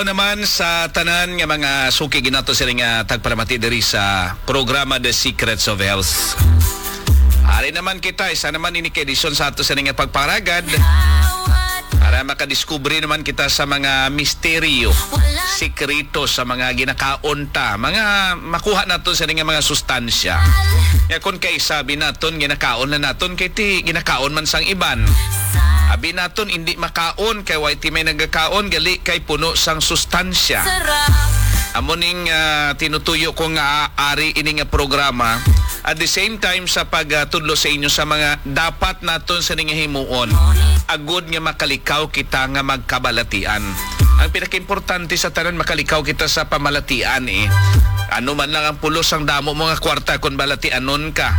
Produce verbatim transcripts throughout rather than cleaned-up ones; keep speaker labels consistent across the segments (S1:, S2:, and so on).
S1: Naman sa tanan nga mga suki ginato sila nga tagparamati diri sa programa The Secrets of Health. Ari naman kita, isa naman ini edisyon sa ato sa nga pagparagad para makadiskubre naman kita sa mga misteryo, sikreto sa mga ginakaunta, mga makuha nato sa nga mga sustansya. Ya kung kay sabi naton ginakaon na naton kay ti ginakaon man sang iban. Abi naton hindi makaon kay way ti may nagakaon gali kay puno sang sustansya. Amo ning uh, tinutuyo ko nga ari ini nga programa at the same time sa pagtudlo uh, sa inyo sa mga dapat naton sa ning himuon agud nga makalikaw kita nga magkabalatian. Ang pinakaimportante sa tanan makalikaw kita sa pamalatian eh. Ano man lang ang pulos ang damo mga kwarta kung balatianon ka.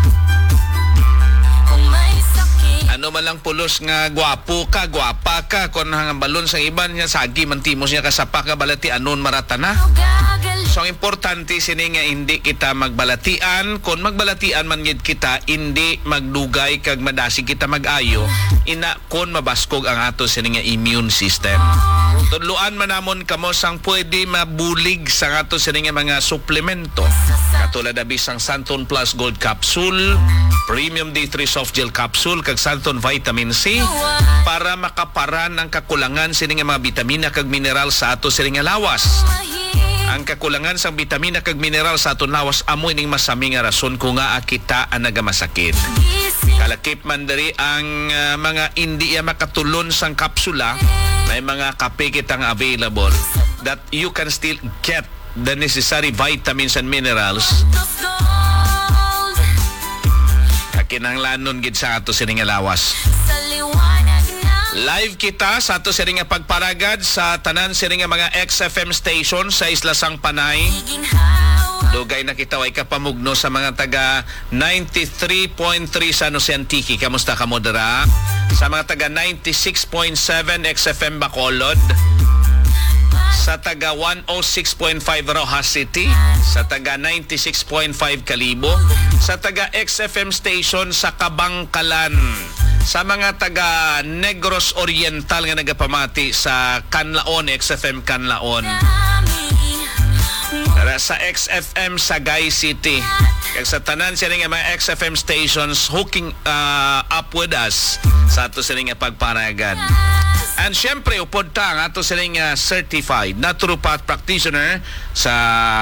S1: Ano man lang pulos nga gwapo ka, gwapa ka, kung hangang balon sa iban niya, sagi mantimos niya kasapa ka balati, anon marata na. So, ang importante sini nga hindi kita magbalatian. Kung magbalatian man gid kita, hindi magdugay kag madasig kita mag-ayo. Ina kung mabaskog ang ato sini nga immune system. Tudluan man namon kamo sang pwede mabulig sa ato sini nga mga suplemento. Katulad na bisang Santon Plus Gold Capsule, Premium D three Soft Gel Capsule, kag Santon Vitamin C para makaparan ang kakulangan sini nga mga bitamina kag mineral sa ato sini nga lawas. Ang kakulangan sa bitamina kag mineral sa aton lawas amo ining masami nga rason kung nga kita ang nagamasakit. Kalakip man diri ang uh, mga hindi makatulon sang kapsula, may mga kape kitang available that you can still get the necessary vitamins and minerals. Kinanglanon gid sa ato sini nga lawas. Live kita sa ato sini nga pagparagad sa tanan sini nga mga X F M station sa Isla Sang Panay. Dugay na kita way kapamugno sa mga taga ninety-three point three San Jose Antique. Kamusta ka mo dira? Sa mga taga ninety-six point seven X F M Bacolod. Sa taga one oh six point five Rojas City, sa taga ninety-six point five Kalibo, sa taga X F M station sa Kabangkalan, sa mga taga Negros Oriental nga nagapamati sa Canlaon, X F M Canlaon, sa X F M Sagay City, kag sa tanan sila nga mga X F M stations hooking uh, up with us sa ato sila nga pagparagad. And syempre, upod ta ang ato siling uh, certified naturopath practitioner sa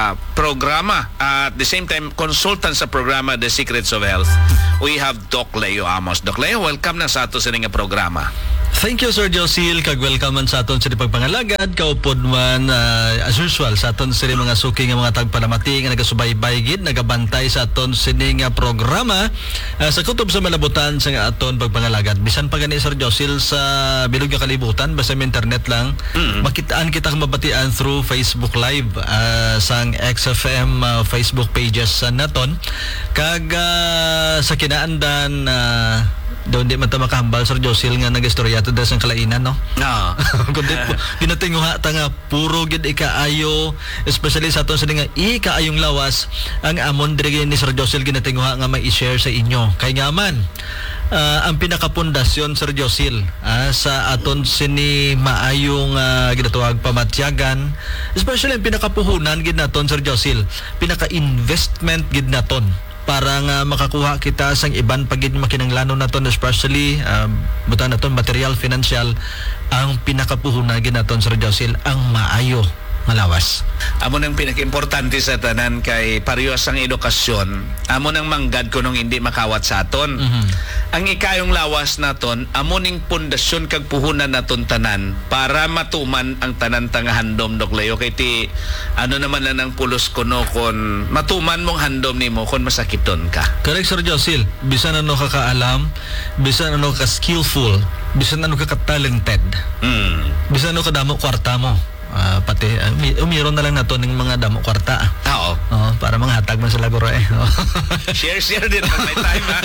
S1: programa. Uh, at the same time, consultant sa programa The Secrets of Health. We have Doc Leo Amos. Doc Leo, welcome na sa ato siling programa.
S2: Thank you, Sir Josil. Kag-welcome man sa aton sa pagpangalagad. Kaupod man, uh, as usual, sa aton sa mga suki nga mga tagpalamati nga nagasubaybay gid, nagabantay sa aton sining programa uh, sa kutob sa malabutan sa nga aton pagpangalagad. Bisan pa gani, Sir Josil, sa bilog nga kalibutan, basta may internet lang, mm-hmm. makitaan kita mabatian through Facebook Live uh, sang X F M uh, Facebook pages sa naton. Kag uh, sa kinaandan, uh, doon di man ta makahambal, Sir Josil, nga nagistorya to dasang kalainan, no?
S1: No.
S2: Kundi pinatinguha ta nga puro gid ikaayo, especially sa aton sa nga ikaayong lawas ang amon diri ni Sir Josil ginatinguha nga may i-share sa inyo. Kay nga man uh, ang pinakapundasyon, Sir Josil, uh, sa aton sini maayong uh, ginatawag pamatyagan, especially ang pinakapuhunan gid naton, Sir Josil, pinaka-investment gid naton para nga makakuha kita sang iban pagid makinanglanon naton, especially um, buta naton material financial, ang pinakapuhunan gid naton, Sir Josil, ang maayo malawas.
S1: Amo nang pinaka-importante sa tanan kay parehas ang edukasyon. Amo nang manggad kunong hindi makawat sa aton. Mm-hmm. Ang ikayong lawas naton, amo ning pundasyon kag puhunan naton tanan para matuman ang tanan tanga handom, Doc Leo. Kay ti ano naman na nang pulos kuno kon matuman mong handom nimo kon masakiton ka.
S2: Correct, Sir Josil. Bisan ano ka kaalam, bisan ano ka skillful, bisan ano ka ka-talented. Mm. Bisan ano ka damo kwarta mo. Uh, pati uh, umiron na lang nato ng mga damo kwarta.
S1: Oo.
S2: Oh, para mga hatag man sila guro eh.
S1: share share din pag may time, ha.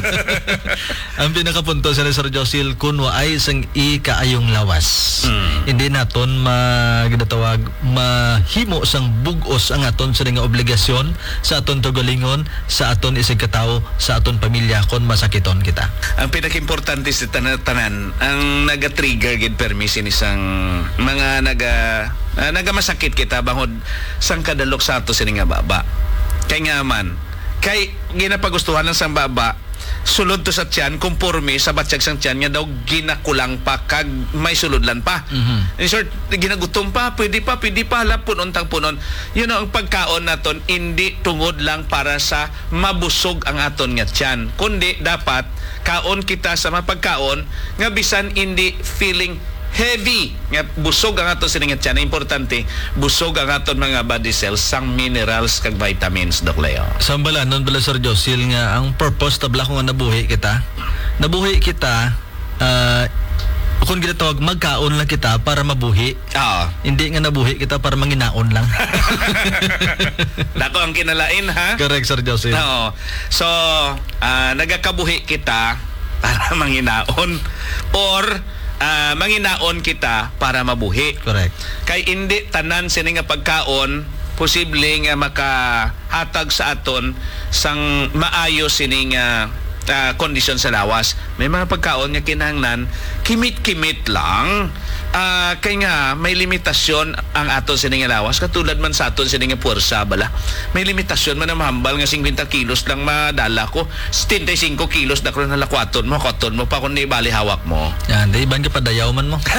S2: Ang pinakapunto sa Sir Josil, kun waay sang i kaayong lawas. Mm. Hindi naton maginatawag pag mahimo sang bugos ang aton sa nga obligasyon sa aton tugalingon, sa aton isig katao, sa aton pamilya kon masakiton kita.
S1: Ang pinaka-importante sa tanan-tanan, ang naga-trigger gid permisin isang mga naga uh, nagamasakit kita bangod sang kadalok sa ato sini nga baba. Kay nga man, kay ginapagustuhan lang sang baba, sulod to sa tiyan, kumporme sa batsyag sang tiyan nga daw ginakulang pa kag may sulodlan pa.
S2: Mhm.
S1: In short, ginagutom pa, pwede pa, pwede pa, lapon untang punon. Yun ang pagkaon naton, hindi tungod lang para sa mabusog ang aton nga tiyan, kundi dapat kaon kita sa mapagkaon nga bisan hindi feeling heavy nga busog ang aton siningat tiyan. Importante, busog ang aton mga body cells sang minerals kag vitamins, Doc Leo.
S2: Sa balanon bala Sir Josil nga ang purpose tabla kung nga nabuhi kita. Nabuhi kita uh, kung ginatawag magkaon lang kita para mabuhi.
S1: Oo.
S2: Hindi nga nabuhi kita para manginaon lang.
S1: Dako ang kinalain, ha?
S2: Correct, Sir Josil.
S1: Oo. So, uh, nagakabuhi kita para manginaon or uh, manginaon kita para mabuhi.
S2: Correct.
S1: Kay hindi tanan sini nga pagkaon posible nga makahatag sa aton sang maayo sini nga uh, kondisyon sa lawas. May mga pagkaon nga kinahanglan kimit-kimit lang. Uh, kay nga may limitasyon ang aton sini nga lawas, katulad man sa aton sini nga puwersa bala. May limitasyon man na mahambal nga fifty kilos lang madala ko, seventy-five kilos na ko na lakwaton mo, koton mo pa kung ni bali hawak mo.
S2: Yan, di ban ka padayaw man mo.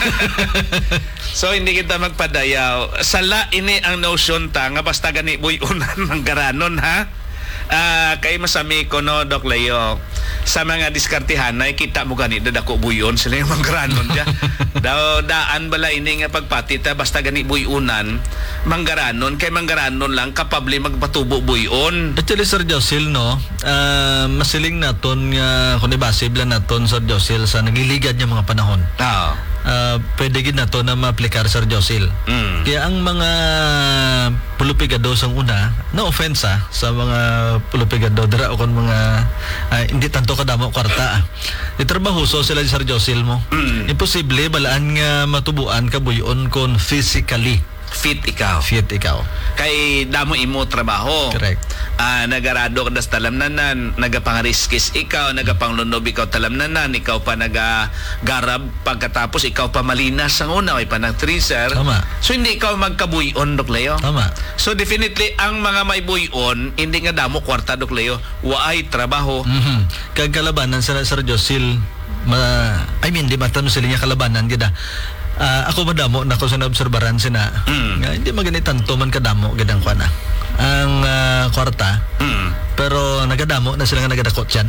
S1: So hindi kita magpadayaw. Sala ini ang notion ta nga basta gani buy-unan manggaranon, ha. Ah, uh, kay masami ko no, Doc Leo. Sa mga diskartihan na kita mo gani dadako buyon sila yung manggaranon dia. Daw daan bala ini nga pagpatita basta gani buy-unan manggaranon, kay manggaranon lang kapable magpatubo buyon.
S2: Actually, Sir Josil, no, uh, masiling naton nga kung ibasib lang naton, Sir Josil, sa nagliligad niya mga panahon.
S1: Ah.
S2: Uh, pwede gid nato na ma-aplikar, Sir Josil.
S1: Mm.
S2: Kaya ang mga pulupigado sang una, no offense ah, sa mga pulupigado dira o kon mga uh, hindi tanto kadamo kwarta. Itrabahuso sila, Sir Josil mo.
S1: Mm.
S2: Imposible balaan nga matubuan ka buyon kon physically
S1: Fit ikaw.
S2: fit ikaw.
S1: Kay damo imo trabaho.
S2: Correct.
S1: Ah, nagarado ka das talamnanan, nagapangariskis ikaw, nagapanglunob ikaw talamnanan, ikaw pa nagagarab pagkatapos ikaw pa malinas ang una, ay pa nag-treasure.
S2: Tama.
S1: So hindi ikaw magkabuyon, Doc Leo.
S2: Tama.
S1: So definitely ang mga may buyon, hindi nga damo kwarta, Doc Leo, waay trabaho.
S2: Mhm. Kag kalabanan sa Sir Josil, ma I mean di matan sila niya kalabanan gida. Uh, ako madamo na ko sa naobserbaran sina
S1: Mm.
S2: nga hindi magani tanto man kadamo gidang kuana ang uh, kwarta,
S1: Mm.
S2: pero nagadamo na sila nga nagadakot yan.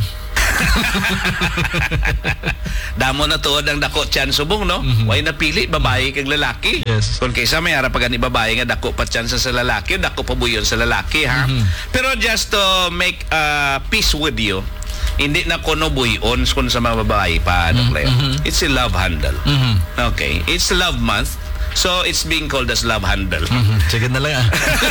S1: Damo na tuod ang dako tiyan subong, no?
S2: Mhm.
S1: Way napili babae kag lalaki.
S2: Yes.
S1: Kung kaysa may ara pa gani babae nga dako pa tiyan sa sa lalaki, dako pa buyon sa lalaki, ha.
S2: Mhm.
S1: Pero just to make uh, peace with you, hindi na kuno buyon kun sa mga babae pa, Doc Leo.
S2: Mhm.
S1: It's a love handle.
S2: Mhm.
S1: Okay, it's love month. So it's being called as love handle.
S2: Mhm. Sige na lang ah.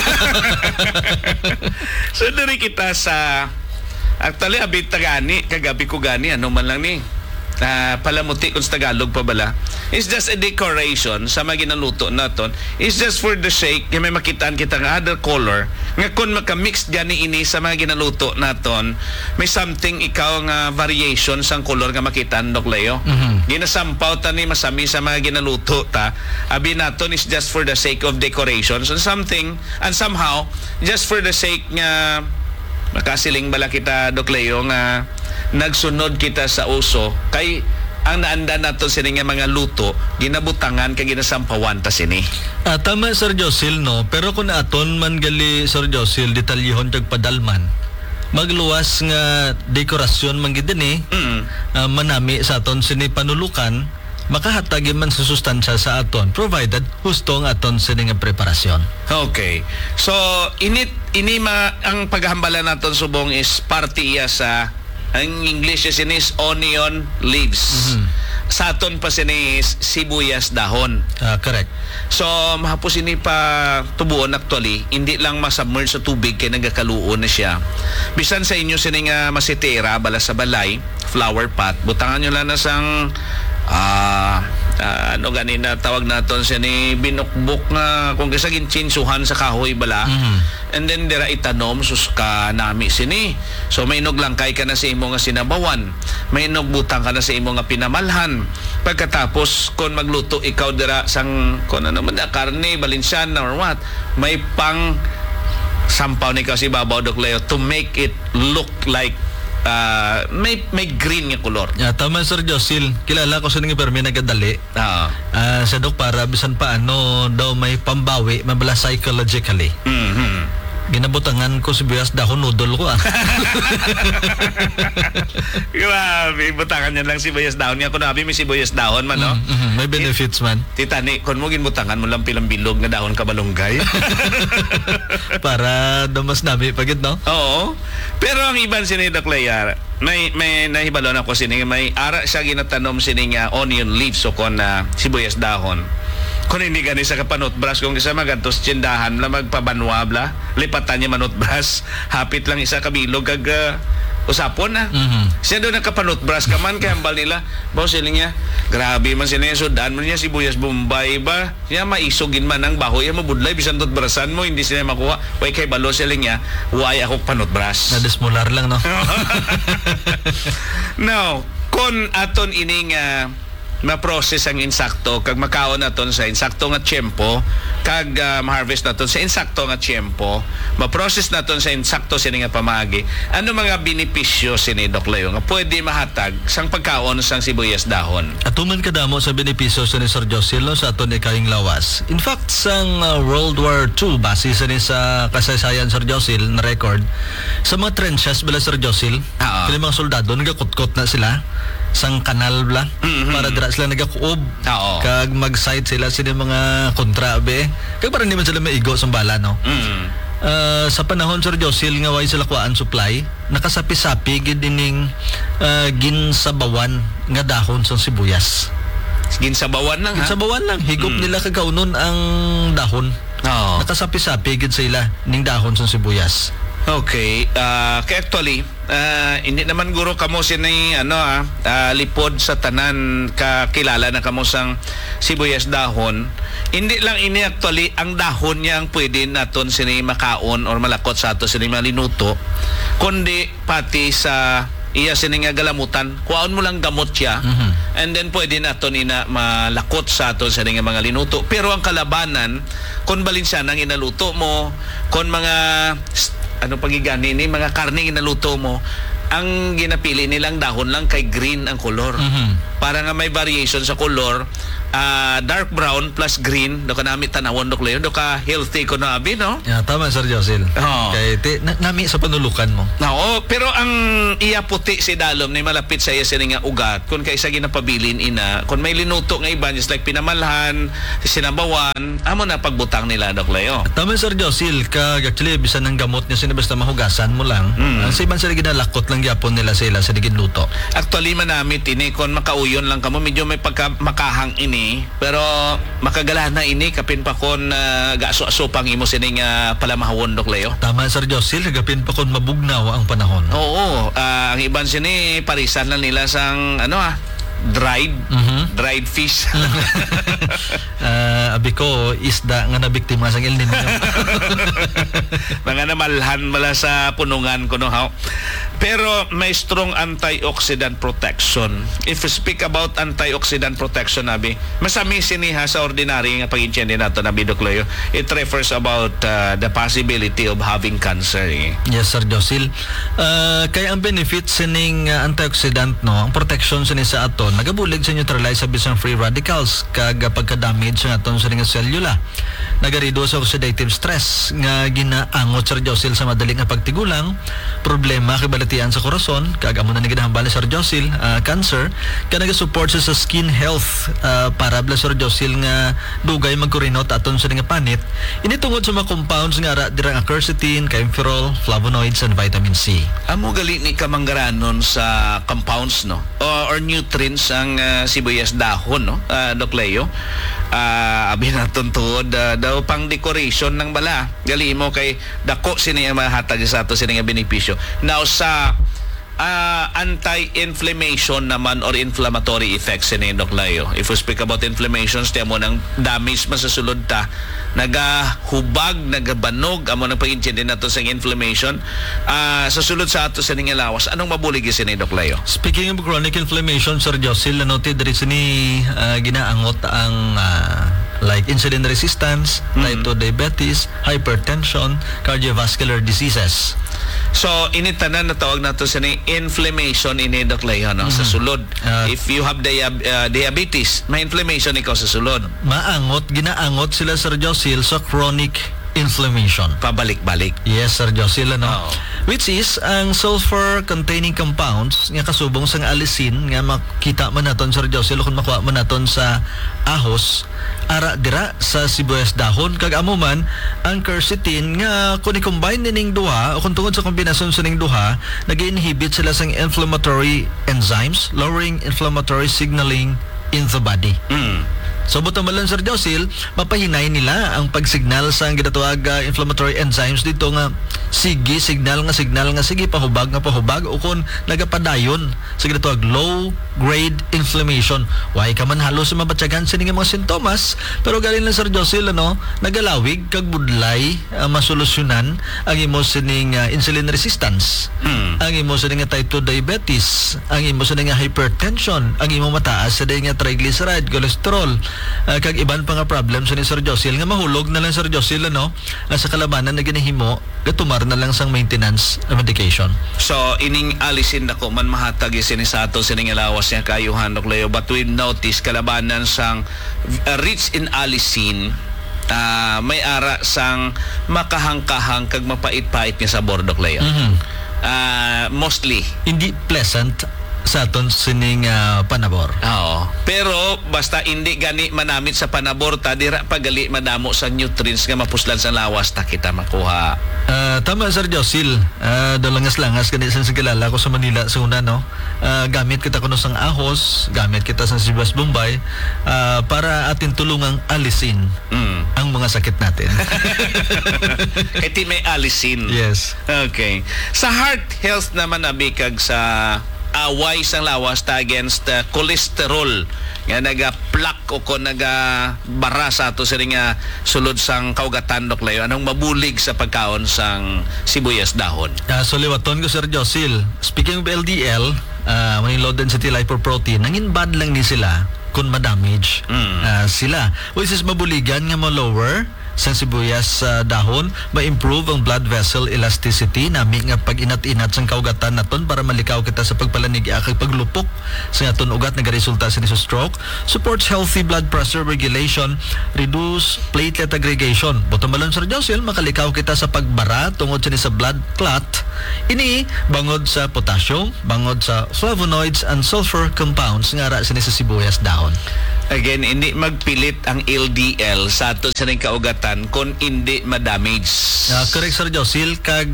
S1: So dari kita sa actually abit tagani kagabi ko gani ano man lang ni uh, palamuti kung sa Tagalog pa bala. It's just a decoration sa mga ginaluto naton. It's just for the sake nga may makitaan kita nga other color nga kung makamix gani ini sa mga ginaluto naton, may something ikaw nga variation sang color nga makitaan, Doc Leo.
S2: Mhm.
S1: Ginasampaw ta ni masami sa mga ginaluto ta. Abi naton is just for the sake of decoration. So something and somehow just for the sake nga makasiling bala kita, Doc Leo, nga nagsunod kita sa uso kay ang naanda nato sini nga mga luto ginabutangan kay ginasampawan ta sini.
S2: Ah, tama, Sir Josil, no, pero kung aton man gali, Sir Josil, detalyihon kag padalman, magluwas nga dekorasyon man gid ni
S1: Mm.
S2: uh, manami sa aton sini panulukan, makahatagi man sa sustansya sa aton provided husto ang aton sini nga preparasyon.
S1: Okay. So init ini ma ang paghambalan naton subong is parte iya sa ang English is onion leaves.
S2: Mhm.
S1: Sa aton pa sini is sibuyas dahon.
S2: Ah, correct.
S1: So, mahapos ini pa tubuon actually, hindi lang masubmerge sa tubig kay nagakaluon na siya. Bisan sa inyo sini nga masitera bala sa balay, flower pot, butangan nyo lang na sang ah ah, ano ganina tawag naton siya ni binukbok nga kung kisa ginchinsuhan sa kahoy bala.
S2: Mhm.
S1: And then dira itanom sus ka nami sini. So may inog langkay ka na sa imo nga sinabawan. May inog butang ka na sa imo nga pinamalhan. Pagkatapos kon magluto ikaw dira sang kon ano man na karne, balinsyana or what, may pang sampaw ni kasi babaw Doc Leo to make it look like uh, may may green nga color.
S2: Ya, tama Sir Josil. Kilala ko sa nga permi nagadali.
S1: Oo.
S2: Ah, sa dok para bisan pa ano daw may pambawi, mabala psychologically.
S1: Mhm.
S2: Ginabutangan ko si Buyas dahon noodle ko ah.
S1: Grabe, butangan niya lang sibuyas dahon nga. Kung nabi may sibuyas dahon man, no?
S2: Mhm, may benefits man.
S1: Titani, kung mo ginbutangan mo lang pilang bilog nga dahon ka balunggay.
S2: Para damas nabi pagid no.
S1: Oo. Pero ang iban sini Doc Lea, may may nahibalon ako sini may ara siya ginatanom sini nga onion leaves o kon na sibuyas dahon. Kung hindi gani sa kapanot brush kung isa magantos tsindahan la magpabanwa bla lipatan niya manot brush hapit lang isa kabilog kag uh, usapon na.
S2: Mhm.
S1: Siya doon nagkapanot brush ka man kay hambal nila. Bawo sila niya, grabe man sila niya sudan mo niya sibuyas Bombay ba? Niya maisugin man ang bahoy mo budlay bisan tot brasan mo hindi sila makuha. Way kay balo sila niya, way ako panot brush.
S2: Nadismular lang no.
S1: Now, kon aton ining uh, ma-process ang insakto kag makaon naton sa insakto nga tiyempo kag uh, ma-harvest naton sa insakto nga tiyempo ma-process naton sa insakto sini nga pamagi ano mga benepisyo sini Doc Leo nga pwede mahatag sang pagkaon sang sibuyas dahon.
S2: Atuman kadamo sa benepisyo sa ni Sir Josil no, sa aton ikayong lawas. In fact, sang uh, World War Two, base sa ni sa kasaysayan Sir Josil na record, sa mga trenches bala Sir Josil,
S1: Oo.
S2: kini mga soldado nagakutkot na sila sang kanal bla
S1: Mhm.
S2: para dira sila nagakuob
S1: Oo.
S2: kag mag-sight sila sini mga kontrabe kag para hindi man sila maigo sa bala no.
S1: Mm.
S2: Uh, sa panahon Sir Josil nga way sila kuan supply nakasapi-sapi gid dining uh, ginsabawan nga dahon sa sibuyas.
S1: Ginsabawan lang ha.
S2: Ginsabawan lang higop
S1: Mm.
S2: nila kagaunon ang dahon.
S1: Oo.
S2: Nakasapi-sapi gid sila ning dahon sa sibuyas.
S1: Okay, uh, kaya actually, uh, hindi naman guro kamo sinay ano ah, uh, lipod sa tanan kakilala na kamo sang sibuyas dahon. Hindi lang ini actually ang dahon niya ang pwede naton sinay makaon or malakot sa ato sinay malinuto, kundi pati sa iya sini nga galamutan, kuhaon mo lang gamot siya,
S2: Mhm.
S1: and then pwede naton ina malakot sa aton sa nga mga linuto. Pero ang kalabanan, kung balinsa nang inaluto mo, kung mga ano pagigani ni mga karne inaluto mo, ang ginapili nilang dahon lang kay green ang kolor.
S2: Mhm.
S1: Para nga may variation sa kolor, ah, dark brown plus green, do ka nami tanawon Doc Leo, do ka healthy ko na abi, no?
S2: Ya, tama Sir Josil.
S1: Oo.
S2: Kay ti, na, nami sa panulukan mo.
S1: Oo, pero ang iya puti si dalom ni malapit sa iya sini nga ugat kung kaysa ginapabilin ina kung may linuto nga iba just like pinamalhan, sinabawan, amo na pagbutang nila Doc Leo.
S2: Tama Sir Josil, kag actually bisan ng gamot niya sino basta mahugasan mo lang.
S1: Mm.
S2: Ang sa iban sila ginalakot lang gyapon nila sila sa digid luto.
S1: Actually manamit ini kung makauyon lang kamo medyo may pagka makahang ini pero makagala na ini kapin pa kon uh, gaso-aso pang imo sini nga palamahawon Doc Leo.
S2: Tama Sir Josil, gapin pa kon mabugnaw ang panahon.
S1: Oo, ah, ang iban sini parisan lang nila sang ano ah dried
S2: Mhm.
S1: dried fish.
S2: Ah, abi ko isda nga nabiktima sa El Nino.
S1: Mga namalhan mala sa punungan ko no how. Pero may strong antioxidant protection. If we speak about antioxidant protection nabi, masami siniha sa ordinary nga pag-intindi nato nabi Doc Leo. It refers about uh, the possibility of having cancer. Eh.
S2: Yes, Sir Josil. Uh, kaya ang benefits sining uh, antioxidant no, ang protection sini sa aton, nagabulig sa neutralize sa bisang free radicals kag uh, pagka-damage sa aton sa nga selula. Nagareduce sa oxidative stress nga ginaangot Sir Josil sa madaling nga pagtigulang, problema kay balatian sa korason, kag amo na ni ginahambal ni Sir Josil, uh, cancer, kag naga-support sa, sa skin health uh, para bla Sir Josil nga dugay magkurinot aton sa nga panit. Ini tungod sa mga compounds nga ara dira nga quercetin, kaempferol, flavonoids and vitamin C.
S1: Amo gali ni kamanggaranon sa compounds no or, or nutrients ang uh, sibuyas dahon no uh, Doc Leo. Uh, abi naton tuod uh, daw pang decoration ng bala. Gali mo kay dako sini ang mahatag sa ato sini nga benepisyo. Now sa ah, anti-inflammation naman or inflammatory effects ni Doc Layo. If we speak about inflammations, tiyan mo ng damage man sa sulod ta, nagahubag, nagabanog, amo ng pag-intindi na to sa inflammation. Ah, sa sulod sa ato sa ning lawas, anong mabulig si ni Doc Layo?
S2: Speaking of chronic inflammation, Sir Josil, noted rin ni uh, ginaangot ang uh, like insulin resistance, type two diabetes, hypertension, cardiovascular diseases.
S1: So, initanan na tawag nato sa ni inflammation ini Doc Layo, no? Sa sulod.
S2: Uh,
S1: If you have diab- uh, diabetes, may inflammation ikaw sa sulod.
S2: Maangot, ginaangot sila, Sir Josil, sa chronic inflammation.
S1: Pabalik-balik.
S2: Yes, Sir Josil, ano?
S1: Oo.
S2: Which is ang sulfur-containing compounds nga kasubong sang alisin nga makita man naton, Sir Josil, kung makuha man naton sa ahos, ara dira sa sibuyas dahon. Kag amo man ang quercetin nga kung i-combine ning duha o kung tungod sa kombinasyon sa ning duha, nag-inhibit sila sang inflammatory enzymes, lowering inflammatory signaling in the body.
S1: Mm.
S2: So buto malan, Sir Josil, mapahinay nila ang pagsignal sa ang ginatawag uh, inflammatory enzymes dito nga sige signal nga signal nga sige pahubag nga pahubag o kung nagapadayon sa ginatawag low grade inflammation. Why ka man halos mabatyagan sa mga sintomas, pero galing lang, Sir Josil, ano, nagalawig kag budlay uh, masolusyonan ang imo sining uh, insulin resistance,
S1: Mm.
S2: ang imo sining nga type two diabetes, ang imo sining nga hypertension, ang imo mataas sa nga triglyceride, cholesterol, uh, kag iban pa nga problems ni Sir Josil nga mahulog na lang, Sir Josil, ano, uh, sa kalabanan na ginahimo gatumar na lang sang maintenance uh, medication.
S1: So, ining alisin na ko man mahatag isin sa ato sining lawas niya kayuhan, Doc Leo. But we notice kalabanan sang uh, rich in alisin, uh, may ara sang makahangkahang kag mapait-pait niya sa Doc Leo.
S2: Mhm.
S1: Uh, mostly.
S2: Hindi pleasant sa aton sining uh, panabor.
S1: Oo. Pero basta hindi gani manamit sa panabor ta, dira pagali madamo sa nutrients nga mapuslan sa lawas ta kita makuha.
S2: Uh, tama, Sir Josil. Uh, dalangas-langas kanina sa kilala ko sa Manila sa una, no? Uh, gamit kita kuno sang ahos, gamit kita sa Sibas Bombay uh, para atin tulungang alisin
S1: Mm.
S2: ang mga sakit natin.
S1: Kaya ti may alisin.
S2: Yes.
S1: Okay. Sa heart health naman abikag sa away sang lawas ta against uh, cholesterol nga naga-plaque o ko naga-bara sa ato sa nga sulod sang kaugatan, Doc Leo. Anong mabulig sa pagkaon sang sibuyas dahon?
S2: Uh, so liwaton ko, Sir Josil. Speaking of L D L, uh, may low density lipoprotein, nangin bad lang ni sila kung ma-damage
S1: Mm.
S2: uh, sila. Which is mabuligan nga ma-lower sa sibuyas uh, dahon, ma-improve ang blood vessel elasticity nami nga pag-inat-inat sang kaugatan naton para malikaw kita sa pagpalanig kag paglupok sa aton ugat nagaresulta sa stroke, supports healthy blood pressure regulation, reduce platelet aggregation. Bottom malon, Sir Josil, makalikaw kita sa pagbara tungod sa ni sa blood clot. Ini bangod sa potassium, bangod sa flavonoids and sulfur compounds nga ara sa ni sa sibuyas dahon.
S1: Again, hindi magpilit ang L D L sa ato sa ning kaugatan kung hindi ma-damage.
S2: Uh, correct, Sir Josil, kag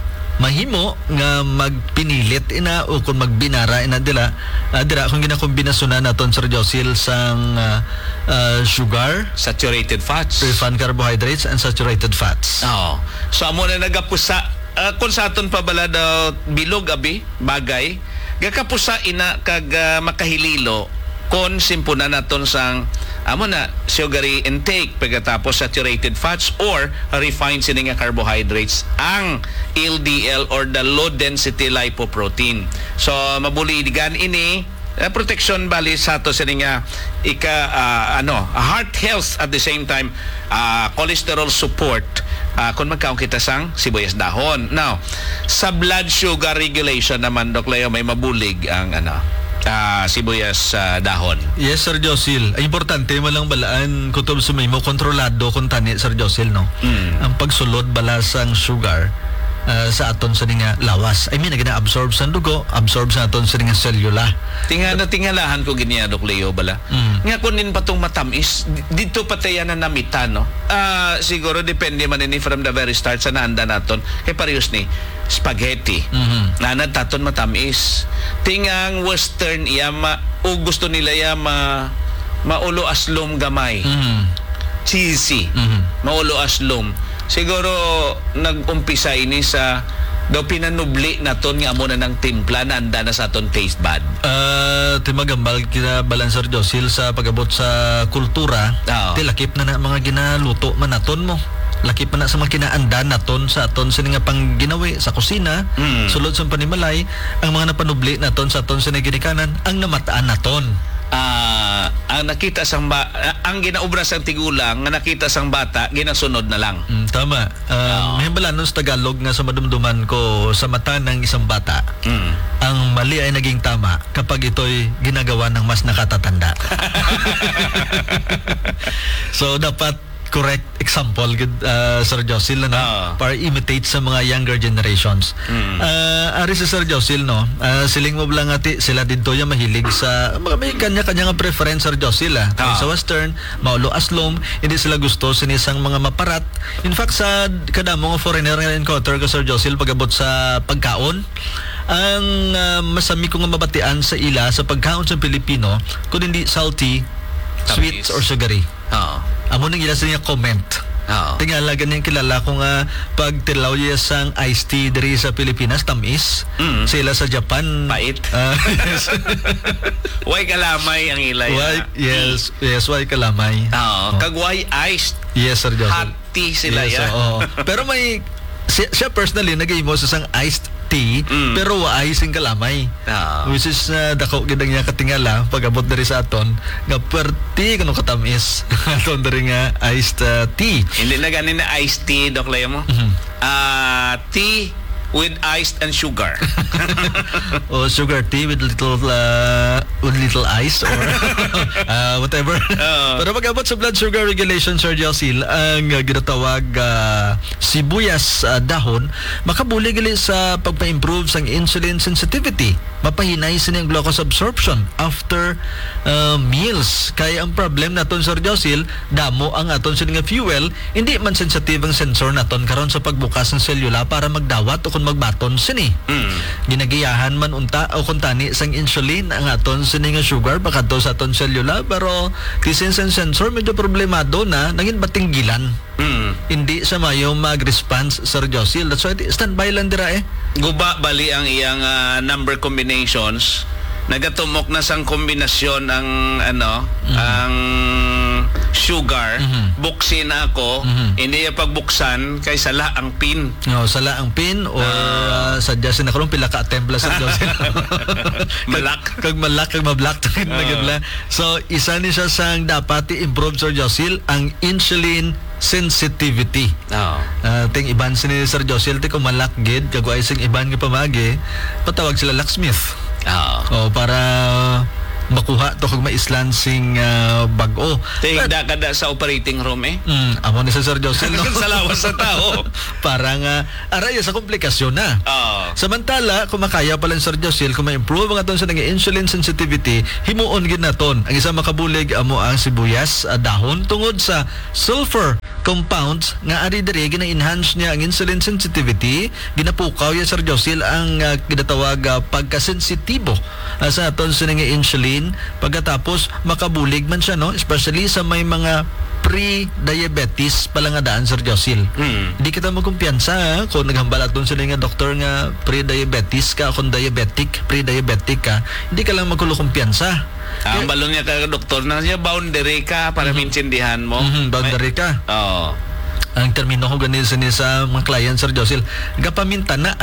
S2: mahimo nga magpinilit ina o kung magbinara ina dila uh, dira kung ginakombinasyonan naton, Sir Josil, sang uh, uh, sugar,
S1: Saturated fats.
S2: refined carbohydrates and saturated fats.
S1: Oo. So amo na nagapusa uh, kung sa aton pabala daw bilog abi bagay gakapusa ina kag uh, makahililo kon simpunan naton sang amo na sugary intake pagkatapos saturated fats or refined sini nga carbohydrates ang L D L or the low density lipoprotein. So mabuligan ini uh, protection bali sa to sini nga ika uh, ano heart health at the same time uh, cholesterol support uh, kung magkaon kita sang sibuyas dahon. Now sa blood sugar regulation naman, Doc Leo, may mabulig ang ano uh, sibuyas uh, dahon.
S2: Yes, Sir Josil. Ay importante malang balaan kutob sumimo kontrolado kung tani, Sir Josil, no.
S1: Mm.
S2: Ang pagsulod bala sang sugar uh, sa aton sa nga lawas. I mean, gina-absorb sa dugo, absorb sa aton sa nga selula.
S1: Tinga na tingalahan ko giniya, Doc Leo, bala.
S2: Mm.
S1: Nga kunin pa tong matamis, di- dito patayan na namitan, no? Ah, siguro depende man ini from the very start sa naanda naton. Kay parehas ni spaghetti.
S2: Mhm.
S1: Nanad taton matamis. Tingang western yama o gusto nila yama maulo aslom gamay.
S2: Mhm.
S1: Cheesy.
S2: Mhm.
S1: Maulo aslom. Siguro nag-umpisa ini sa daw pinanubli naton nga amo na ng timpla na anda na sa aton taste bud.
S2: Uh, timagambal kina Balancer Josil sa pagabot sa kultura.
S1: Oo.
S2: Ti lakip na na mga ginaluto man naton mo. Lakip pa na sa mga kinaanda naton sa aton sini nga pang ginawi sa kusina.
S1: Mm.
S2: Sulod sa panimalay, ang mga napanubli naton sa aton sini ginikanan ang namataan naton.
S1: Ah, ang nakita sang ba ang ginaobra sang tigulang nga nakita sang bata ginasunod na lang.
S2: Mm, tama. Uh,
S1: Oo.
S2: May balanon sa Tagalog nga sa madumduman ko sa mata ng isang bata.
S1: Mm.
S2: Ang mali ay naging tama kapag ito'y ginagawa ng mas nakatatanda. So dapat correct example good uh, Sir Josil no
S1: Oo.
S2: para imitate sa mga younger generations.
S1: Mm.
S2: Uh, ari si Sir Josil no, uh, siling mo lang ati sila dito yung mahilig sa mga may kanya-kanya nga preference Sir Josil ah. Kung
S1: Oo.
S2: sa western, maulo aslom, hindi sila gusto sinisang mga maparat. In fact sa kadamo nga foreigner nga encounter ko Sir Josil pagabot sa pagkaon, ang uh, masami ko nga mabatian sa ila sa pagkaon sa Pilipino kung hindi salty, sweet
S1: Tamis.
S2: or sugary.
S1: Oo.
S2: Amo nang ila sa niya comment.
S1: Oo.
S2: Tingala ganyan kilala ko nga pag tilaw niya sang iced tea diri sa Pilipinas tamis.
S1: Mm.
S2: Sila sa Japan
S1: Pait.
S2: Ah, yes.
S1: Way kalamay ang ilay.
S2: Why, yes, yes, why kalamay.
S1: Oo.
S2: Oh.
S1: Kag way iced
S2: Yes, Sir Joseph.
S1: hot tea sila
S2: Yes,
S1: ya.
S2: oo. Pero may siya, siya personally nagay mo sa sang iced tea
S1: Mm.
S2: pero wa sing kalamay.
S1: Oo.
S2: Which is uh, dako gid niya katingala pag-abot diri sa aton nga perti kuno katamis aton diri nga iced uh, tea.
S1: Hindi na ganin na iced tea, Doc Leo mo.
S2: Mhm.
S1: Ah, tea with ice and sugar.
S2: O sugar tea with little uh, with little ice or uh, whatever.
S1: Oo.
S2: Pero pag-abot sa blood sugar regulation, Sir Josil, ang uh, ginatawag uh, sibuyas uh, dahon, makabuli gali sa pagpa-improve sa insulin sensitivity. Mapahinay sa niyang glucose absorption after uh, meals. Kaya ang problem naton, Sir Josil, damo ang aton sa nga fuel, hindi man sensitive ang sensor naton karon sa pagbukas ng selula para magdawat o kung magbaton sini.
S1: Mm.
S2: Ginagiyahan man unta o kung tani sang insulin ang aton sini nga sugar baka to sa aton selula pero kisin sang sensor medyo problemado na naging batinggilan.
S1: Mm.
S2: Hindi sa mayo mag-response Sir Josil. That's why standby lang dira eh.
S1: Guba bali ang iyang ah, number combinations. Nagatumok na sang kombinasyon ang ano, ang sugar.
S2: Mhm.
S1: Buksin ako.
S2: Mhm.
S1: Hindi yung pagbuksan kay sala ang pin.
S2: No, sala ang pin or uh, sadya sin karon pila ka templa Sir Josil.
S1: Malak.
S2: Kag malak kag mablak uh. nagabla. So isa ni siya sang dapat i-improve Sir Josil ang insulin sensitivity.
S1: Oo.
S2: Uh, ting iban sini Sir Josil ti kumalak gid kagway sing iban nga pamagi patawag sila locksmith.
S1: Oo.
S2: O para makuha to kag maislan sing uh, bag-o.
S1: Tingda kada sa operating room eh.
S2: Mm, amo ni sa Sir Josil no.
S1: Sa lawas sa tao.
S2: Parang uh, araya sa komplikasyon na.
S1: Oo.
S2: Samantala, kung makaya pala Sir Josil, kung ma-improve ang aton sa nga insulin sensitivity, himuon gid naton. Ang isa makabulig amo ang sibuyas uh, dahon tungod sa sulfur compounds nga ari diri gina-enhance niya ang insulin sensitivity, ginapukaw ya Sir Josil ang uh, ginatawag uh, pagkasensitibo uh, sa aton sa nga insulin pagkatapos makabulig man siya no, especially sa may mga pre-diabetes palangadaan Sir Josil.
S1: Hmm.
S2: Hindi kita magkumpiyansa ha? Kung naghambal aton sila nga doktor nga pre-diabetes ka, kung diabetic, pre-diabetic ka, hindi ka lang magkulukumpiyansa.
S1: Ang balon niya ka doktor na niya boundary ka para mintindihan mo.
S2: Mhm, boundary ka.
S1: Oo.
S2: Ang termino ko ganito sa sa mga client Sir Josil, gapaminta na.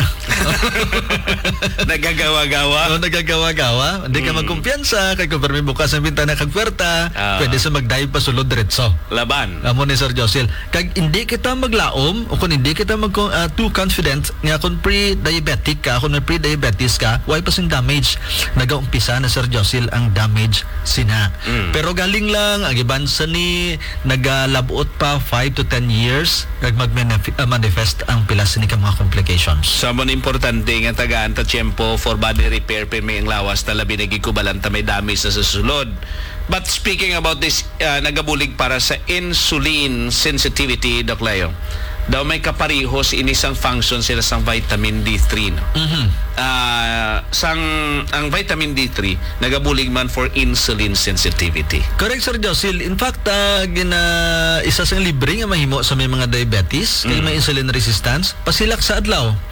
S1: Nagagawa-gawa.
S2: O nagagawa-gawa, hindi ka
S1: Mm.
S2: magkumpiyansa kay kung permi bukas ang bintana kag puwerta,
S1: Ah.
S2: pwede sa mag-dive pa sulod diretso.
S1: Laban.
S2: Amo ni Sir Josil. Kag hindi kita maglaom o kung hindi kita mag uh, too confident nga kung pre-diabetic ka, kung may pre-diabetes ka, why pa sing damage? Nagaumpisa na Sir Josil ang damage sina.
S1: Mm.
S2: Pero galing lang ang iban sa ni nagalabot pa five to ten years kag mag-manifest ang pilas ni ka mga complications.
S1: Sabon importante nga tagaan ta tiyempo for body repair pirmi ang lawas na labi nagikubalan ta may damage na sa sulod. But speaking about this, uh, nagabulig para sa insulin sensitivity, Doc Leo. Daw may kaparihos inisang function sila sang vitamin D three. No?
S2: Mhm.
S1: Ah, sang ang vitamin D three nagabulig man for insulin sensitivity.
S2: Correct Sir Josil. In fact, uh, gina isa sa libre nga mahimo sa may mga diabetes, kay
S1: Mm.
S2: may insulin resistance, pasilak sa adlaw.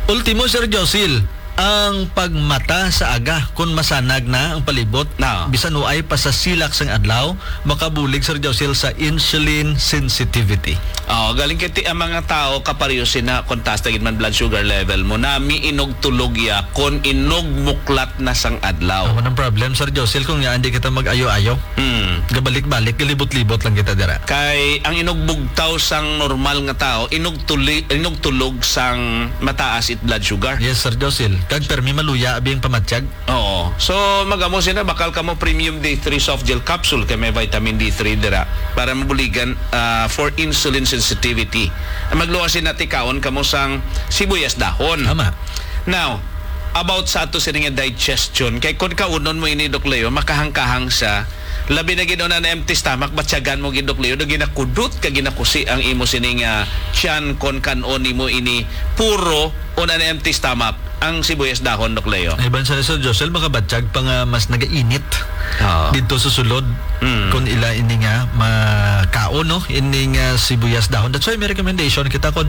S2: Ultimo, Sir Josil, ang pagmata sa aga kung masanag na ang palibot,
S1: No.
S2: bisan uay pa sa silak sang adlaw, makabulig, Sir Josil, sa insulin sensitivity.
S1: Oh, galing kiti ang mga tao kapareho sina kung taas tagid man blood sugar level mo nami inog tulog ya kon inog muklat na sang adlaw.
S2: Ako ng problem, Sir Josil, kung nga hindi kita mag-ayo-ayo,
S1: Hmm.
S2: gabalik-balik, galibot-libot lang kita dira.
S1: Kay ang inog bugtaw sang normal nga tao inog tuli, inog tulog sang mataas it blood sugar.
S2: Yes, Sir Josil. Kag permi maluya abing pamatyag.
S1: Oo. So magamo sina bakal kamo premium D three soft gel capsule kay may vitamin D three dira para mabuligan ah, for insulin sensitivity. Magluwasin natin kaon kamo sang sibuyas dahon.
S2: Tama.
S1: Now, about sa ato sining nga digestion, kay kung kaunon mo ini Doc Leo, makahangkahang sa labi na ginaw na empty stomach, batyagan mo gid Doc Leo, na ginakudot ka ginakusi ang imo sining nga tiyan kon kanon nimo ini puro on an empty stomach ang sibuyas dahon Doc Leo.
S2: Ay ban sa Sir Josil, makabatyag pa nga mas nagainit
S1: Oo.
S2: dito sa sulod.
S1: Mm.
S2: Kung ila ini nga makaon, no, ini nga sibuyas dahon. That's why may recommendation kita kung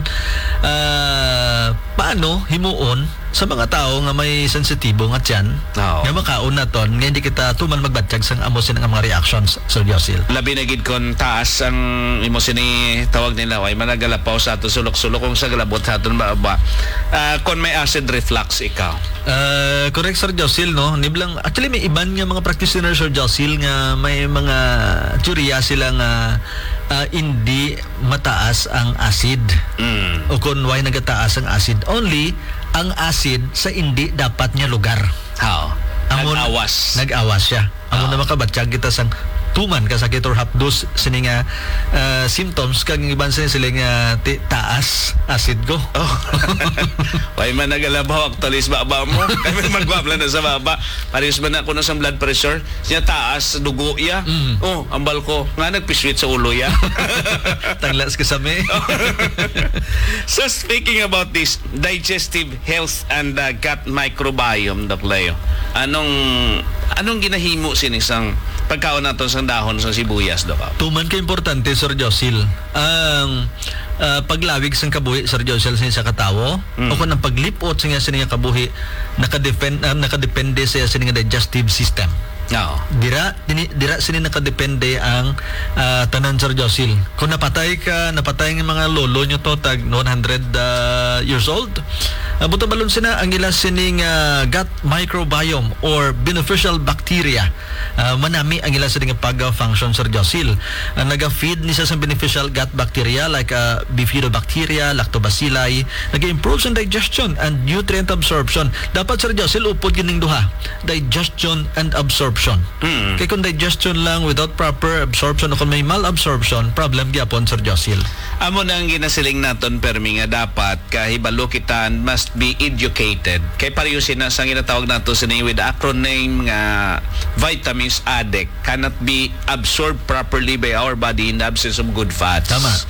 S2: ah, paano himuon sa mga tao nga may sensitibo nga tiyan,
S1: Oo.
S2: nga makaon na ton, nga hindi kita tuman magbatyag sang amosin ang mga reactions, Sir Josil.
S1: Labi na gid kon taas ang imo sini tawag nila way managalapaw sa ato sulok-sulok kung sa galabot sa aton ba ba. Ah, kon may acid reflux ikaw.
S2: Uh, correct, Sir Josil, no? Niblang, actually may iban nga mga practitioner, Sir Josil, nga may mga teorya sila nga ah, hindi mataas ang acid.
S1: Mm.
S2: O kung why nagataas ang acid. Only ang acid sa hindi dapat niya lugar.
S1: How?
S2: Amon-
S1: Nag-awas.
S2: Nag-awas siya. Amo
S1: Ah.
S2: na makabatyag kita sang tuman kasakit or hapdos sini nga ah, symptoms kag iban sa sila nga ti- taas acid ko.
S1: Oh. Way man nagalabaw aktualis baba mo. Kami magwabla na sa baba. Pares man ako na sa blood pressure. Siya taas dugo ya.
S2: Mm.
S1: Oh, ambal ko nga nagpiswit sa ulo ya.
S2: Tanglas kasami.
S1: So speaking about this digestive health and uh, gut microbiome, Doc Leo. Anong anong ginahimo sinisang pagkaon naton sa dahon sa sibuyas, Doc?
S2: Tuman ka importante, Sir Josil, ang ah, paglawig sang kabuhi, Sir Josil, sa isa katawo,
S1: Mm.
S2: o kung ang paglipot sa nga sa nga kabuhi, nakadepend, ah, nakadepende sa sa nga digestive system.
S1: No.
S2: Dira dini, dira sini nakadepende ang ah, tanan, Sir Josil. Kung napatay ka, napatay ng mga lolo nyo to tag one hundred ah, years old, uh, buto balon sina ang ila sining ah, gut microbiome or beneficial bacteria. Ah, manami ang ila sining pag-function, Sir Josil. Uh, naga-feed ni sa sa beneficial gut bacteria like uh, bifidobacteria, lactobacilli, nag-improve sa digestion and nutrient absorption. Dapat, Sir Josil, upod gining duha, digestion and absorption.
S1: Mm.
S2: Kaya kung digestion lang without proper absorption o kung may malabsorption, problem gyapon, Sir Josil.
S1: Amo nang ginasiling naton permi nga dapat kahibalo kita must be educated. Kay pareho sina sa ginatawag nato sini with acronym nga vitamins A D E C cannot be absorbed properly by our body in the absence of good fats.
S2: Tama.